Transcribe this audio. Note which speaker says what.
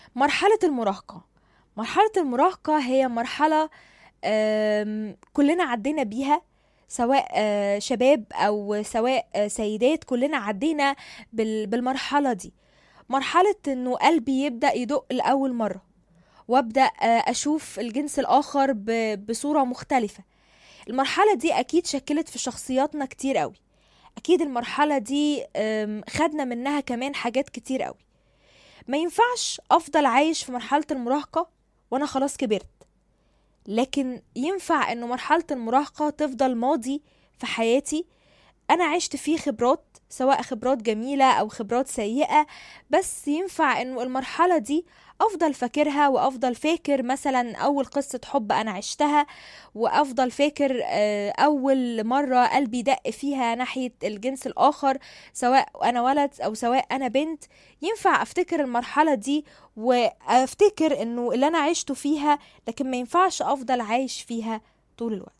Speaker 1: مرحلة المراهقة. مرحلة المراهقة هي مرحلة كلنا عدينا بيها، سواء شباب أو سواء سيدات، كلنا عدينا بالمرحلة دي. مرحلة إنه قلبي يبدأ يدق لأول مرة، وأبدأ أشوف الجنس الآخر بصورة مختلفة. المرحلة دي أكيد شكلت في شخصياتنا كتير قوي. أكيد المرحلة دي خدنا منها كمان حاجات كتير قوي. ما ينفعش أفضل عايش في مرحلة المراهقة وأنا خلاص كبرت، لكن ينفع إنه مرحلة المراهقة تفضل ماضي في حياتي، أنا عشت فيه خبرات، سواء خبرات جميلة أو خبرات سيئة، بس ينفع إنه المرحلة دي أفضل فاكرها، وأفضل فاكر مثلا أول قصة حب أنا عشتها، وأفضل فاكر أول مرة قلبي دق فيها ناحية الجنس الآخر، سواء أنا ولد أو سواء أنا بنت. ينفع أفتكر المرحلة دي وأفتكر إنه اللي أنا عشته فيها، لكن ما ينفعش أفضل عايش فيها طول الوقت.